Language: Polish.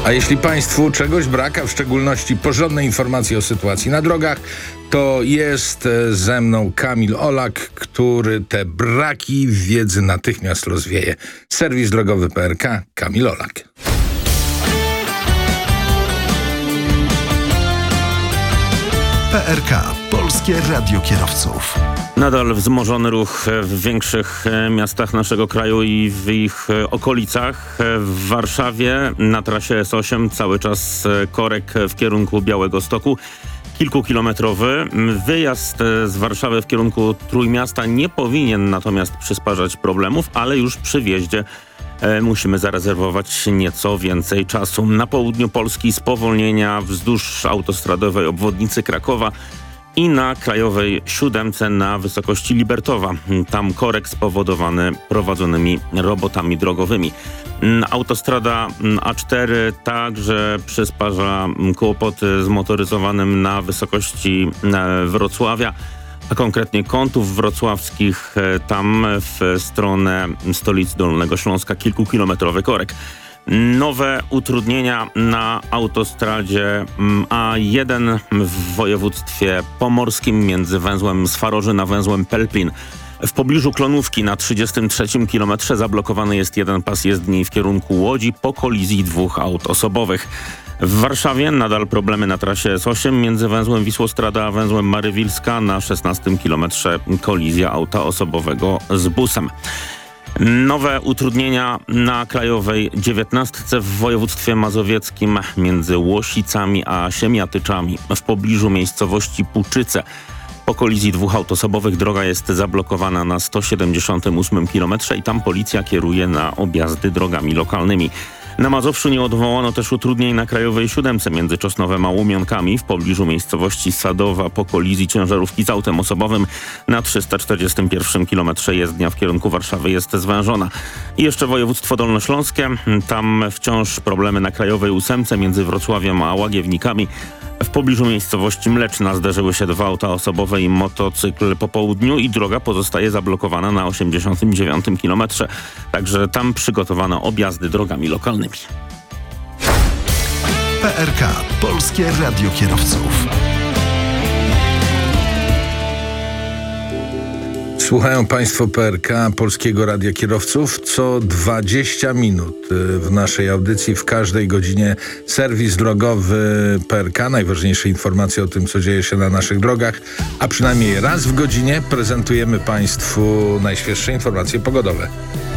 A jeśli Państwu czegoś brak, a w szczególności porządnej informacji o sytuacji na drogach, to jest ze mną Kamil Olak, który te braki wiedzy natychmiast rozwieje. Serwis drogowy PRK, Kamil Olak. PRK, Polskie Radio Kierowców. Nadal wzmożony ruch w większych miastach naszego kraju i w ich okolicach. W Warszawie na trasie S8 cały czas korek w kierunku Białegostoku, kilkukilometrowy. Wyjazd z Warszawy w kierunku Trójmiasta nie powinien natomiast przysparzać problemów, ale już przy wjeździe musimy zarezerwować nieco więcej czasu. Na południu Polski spowolnienia wzdłuż autostradowej obwodnicy Krakowa i na krajowej 7 na wysokości Libertowa. Tam korek spowodowany prowadzonymi robotami drogowymi. Autostrada A4 także przysparza kłopoty z motoryzowanym na wysokości Wrocławia, a konkretnie Kątów Wrocławskich, tam w stronę stolicy Dolnego Śląska kilkukilometrowy korek. Nowe utrudnienia na autostradzie A1 w województwie pomorskim między węzłem Swarożyn a węzłem Pelplin. W pobliżu Klonówki na 33 kilometrze zablokowany jest jeden pas jezdni w kierunku Łodzi po kolizji dwóch aut osobowych. W Warszawie nadal problemy na trasie S8 między węzłem Wisłostrada a węzłem Marywilska. Na 16 kilometrze kolizja auta osobowego z busem. Nowe utrudnienia na krajowej 19 w województwie mazowieckim między Łosicami a Siemiatyczami w pobliżu miejscowości Puczyce. Po kolizji dwóch aut osobowych droga jest zablokowana na 178 km i tam policja kieruje na objazdy drogami lokalnymi. Na Mazowszu nie odwołano też utrudnień na krajowej 7 między Czosnowem a Łomionkami w pobliżu miejscowości Sadowa po kolizji ciężarówki z autem osobowym. Na 341 km jezdnia w kierunku Warszawy jest zwężona. I jeszcze województwo dolnośląskie. Tam wciąż problemy na krajowej 8 między Wrocławiem a Łagiewnikami. W pobliżu miejscowości Mleczna zderzyły się dwa auta osobowe i motocykl po południu i droga pozostaje zablokowana na 89 km. Także tam przygotowano objazdy drogami lokalnymi. PRK, Polskie Radio Kierowców. Słuchają Państwo PRK, Polskiego Radia Kierowców. Co 20 minut w naszej audycji, w każdej godzinie serwis drogowy PRK. Najważniejsze informacje o tym, co dzieje się na naszych drogach. A przynajmniej raz w godzinie prezentujemy Państwu najświeższe informacje pogodowe.